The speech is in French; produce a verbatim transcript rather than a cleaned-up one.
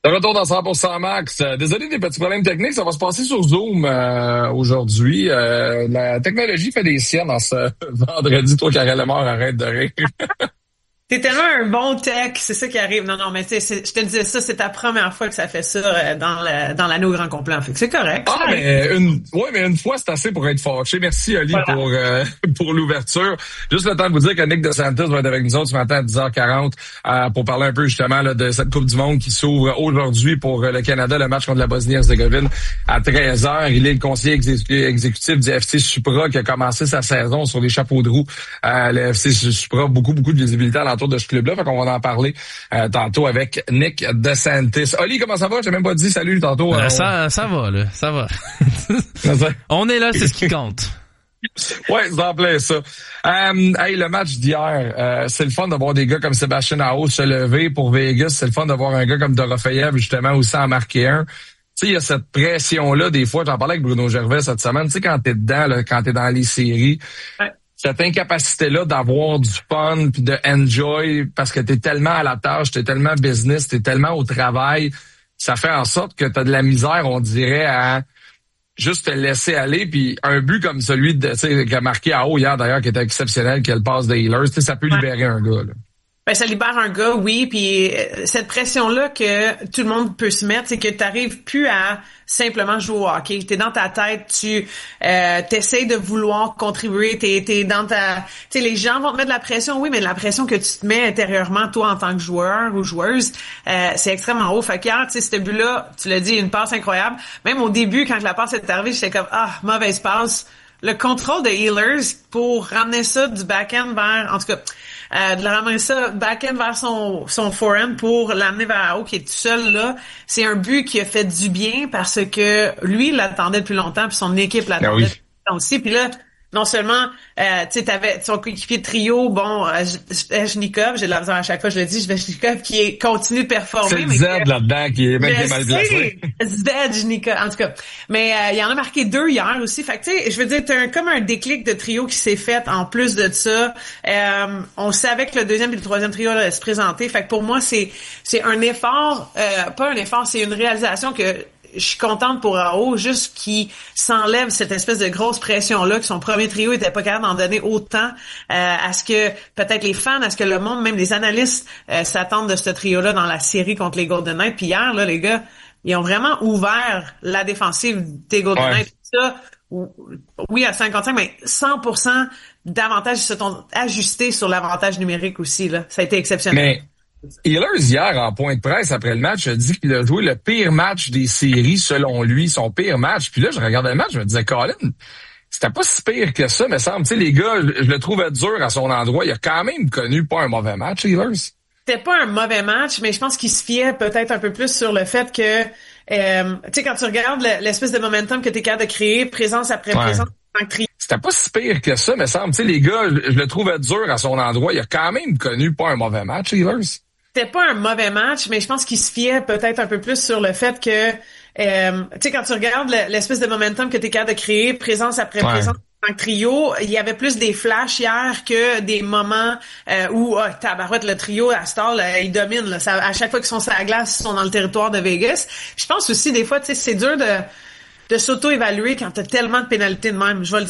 De retour dans cent pour cent Max. Euh, désolé des petits problèmes techniques, ça va se passer sur Zoom euh, aujourd'hui. Euh, la technologie fait des siennes en ce vendredi. Toi, Karel Lemort, arrête de rire. T'es tellement un bon tech, c'est ça qui arrive. Non, non, mais c'est, c'est, je te disais ça, c'est ta première fois que ça fait ça euh, dans, le, dans l'anneau grand complet. Fait que c'est correct. Ah, mais une, ouais, mais une fois, c'est assez pour être fâché. Merci, Oli, voilà. pour euh, pour l'ouverture. Juste le temps de vous dire que Nick DeSantis va être avec nous autres ce matin à dix heures quarante euh, pour parler un peu justement là, de cette Coupe du Monde qui s'ouvre aujourd'hui pour euh, le Canada, le match contre la Bosnie-Herzégovine à treize heures. Il est le conseiller exé- exécutif du F C Supra qui a commencé sa saison sur les chapeaux de roue. Euh, le F C Supra, beaucoup, beaucoup de visibilité à l'entour de ce club-là. Fait qu'on va en parler euh, tantôt avec Nick DeSantis. Oli, comment ça va? J'ai même pas dit salut tantôt. Euh, ça, ça va, là. Ça va. On est là, c'est ce qui compte. Ouais, c'est en plein ça. Euh, hey, le match d'hier, euh, c'est le fun de voir des gars comme Sébastien Aho se lever pour Vegas. C'est le fun de voir un gars comme Dorofeyev, justement, aussi en marquer un. Tu sais, il y a cette pression-là, des fois. J'en parlais avec Bruno Gervais cette semaine. Tu sais, quand t'es dedans, là, quand t'es dans les séries, ouais. Cette incapacité-là d'avoir du fun puis de enjoy parce que t'es tellement à la tâche, t'es tellement business, t'es tellement au travail, ça fait en sorte que t'as de la misère, on dirait, à juste te laisser aller. Puis un but comme celui de, tu sais, qui a marqué à haut hier d'ailleurs, qui était exceptionnel, qui est le passe de Healers, tu sais, ça peut libérer un gars, là. Ben, ça libère un gars, oui, puis cette pression-là que tout le monde peut se mettre, c'est que t'arrives plus à simplement jouer au hockey. T'es dans ta tête, tu euh, t'essayes de vouloir contribuer, t'es, t'es dans ta... Tu sais, les gens vont te mettre de la pression, oui, mais de la pression que tu te mets intérieurement, toi, en tant que joueur ou joueuse, euh, c'est extrêmement haut. Fait qu'hier, tu sais, ce but-là, tu l'as dit, une passe incroyable. Même au début, quand la passe est arrivée, j'étais comme, ah, mauvaise passe. Le contrôle de Healers pour ramener ça du back-end vers... En tout cas... Euh, de ramener ça back-end vers son, son forehand pour l'amener vers haut qui est tout seul là. C'est un but qui a fait du bien parce que lui, il l'attendait depuis longtemps puis son équipe l'attendait ah oui. depuis longtemps aussi. Puis là, non seulement, euh, tu sais, t'avais son coéquipier de trio, bon, euh, Svechnikov, j'ai de la misère à chaque fois, je le dis, Svechnikov qui est, continue de performer. C'est le Z que, là-dedans qui est même qui est mal placé. Svechnikov, en tout cas. Mais euh, il en a marqué deux hier aussi. Fait que tu sais, je veux dire, t'as un, comme un déclic de trio qui s'est fait en plus de ça. Euh, on savait que le deuxième et le troisième trio allait se présenter. Fait que pour moi, c'est c'est un effort, euh, pas un effort, c'est une réalisation que je suis contente pour Aho, juste qu'il s'enlève cette espèce de grosse pression-là, que son premier trio était pas capable d'en donner autant, euh, à ce que peut-être les fans, à ce que le monde, même les analystes, euh, s'attendent de ce trio-là dans la série contre les Golden Knights. Puis hier, là, les gars, ils ont vraiment ouvert la défensive des Golden ouais. Knights. Ça, oui, à cinquante-cinq, mais cent pour cent d'avantages se sont ajustés sur l'avantage numérique aussi, là. Ça a été exceptionnel. Mais... Healers, hier, en point de presse, après le match, a dit qu'il a joué le pire match des séries, selon lui, son pire match. Puis là, je regardais le match, je me disais, Colin, c'était pas si pire que ça, me semble. Tu sais, les gars, je le trouvais dur à son endroit. Il a quand même connu pas un mauvais match, Healers. C'était pas un mauvais match, mais je pense qu'il se fiait peut-être un peu plus sur le fait que, euh, tu sais, quand tu regardes l'espèce de momentum que t'es capable de créer, présence après ouais. présence, c'était pas si pire que ça, me semble. Tu sais, les gars, je le trouvais dur à son endroit. Il a quand même connu pas un mauvais match, Healers. C'était pas un mauvais match, mais je pense qu'il se fiait peut-être un peu plus sur le fait que, euh, tu sais, quand tu regardes l'espèce de momentum que t'es capable de créer, présence après ouais. présence, en trio, il y avait plus des flashs hier que des moments euh, où, oh, tabarouette, le trio, à Star, là, il domine. Là, ça, à chaque fois qu'ils sont sur la glace, ils sont dans le territoire de Vegas. Je pense aussi, des fois, tu sais, c'est dur de, de s'auto-évaluer quand t'as tellement de pénalités de même. Je vais le dire.